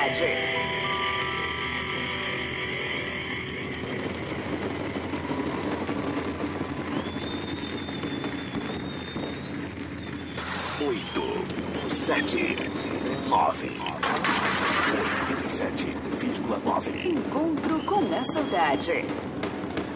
saudade. Oito, 7, 9, 87,9. Encontro com a saudade.